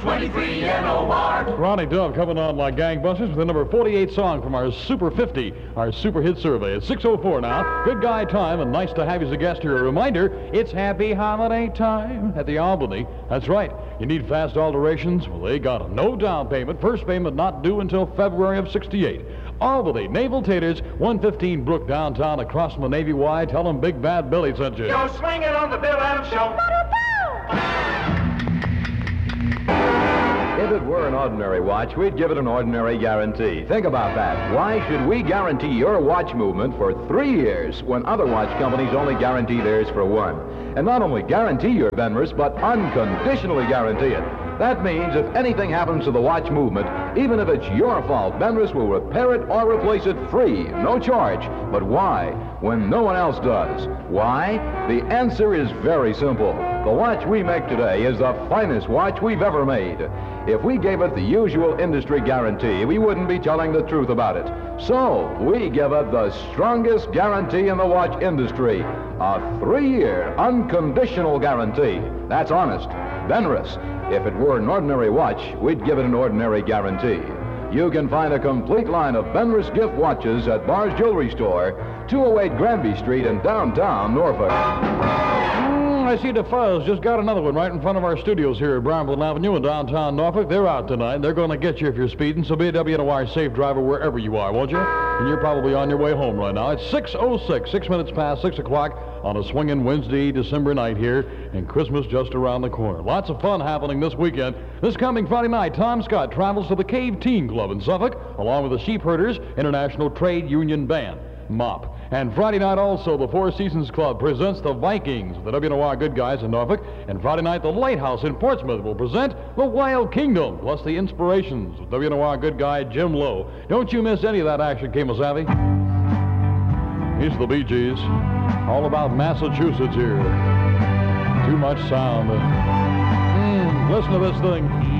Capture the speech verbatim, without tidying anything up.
twenty-three N O R. Ronnie Dove coming on like gangbusters with the number forty-eight song from our Super fifty, our Super Hit Survey. It's six oh four now. Good guy time, and nice to have you as a guest here. A reminder, it's happy holiday time at the Albany. That's right. You need fast alterations? Well, they got them. No down payment. First payment not due until February of sixty-eight. Albany, Naval Taters, one fifteen Brook downtown across from the Navy Y. Tell them Big Bad Billy sent you. Yo, swing it on the Bill Adams Show. If it were an ordinary watch, we'd give it an ordinary guarantee. Think about that. Why should we guarantee your watch movement for three years when other watch companies only guarantee theirs for one? And not only guarantee your Benrus, but unconditionally guarantee it. That means if anything happens to the watch movement, even if it's your fault, Benrus will repair it or replace it free, no charge. But why, when no one else does? Why? The answer is very simple. The watch we make today is the finest watch we've ever made. If we gave it the usual industry guarantee, we wouldn't be telling the truth about it. So, we give it the strongest guarantee in the watch industry. A three-year unconditional guarantee. That's honest. Benrus. If it were an ordinary watch, we'd give it an ordinary guarantee. You can find a complete line of Benrus gift watches at Barr's Jewelry Store, two oh eight Granby Street in downtown Norfolk. Mm, I see the Fuzz just got another one right in front of our studios here at Bramble Avenue in downtown Norfolk. They're out tonight. They're going to get you if you're speeding, so be a W N O R safe driver wherever you are, won't you? And you're probably on your way home right now. It's six oh six, six minutes past six o'clock on a swinging Wednesday, December night here, and Christmas just around the corner. Lots of fun happening this weekend. This coming Friday night, Tom Scott travels to the Cave Teen Club in Suffolk, along with the Sheepherders International Trade Union Band, M O P. And Friday night also, the Four Seasons Club presents the Vikings, the W N O R good guys in Norfolk. And Friday night, the Lighthouse in Portsmouth will present the Wild Kingdom, plus the Inspirations with W N O R good guy Jim Lowe. Don't you miss any of that action, Kemosabe. Here's the Bee Gees, all about Massachusetts here. Too much sound. Mm, listen to this thing.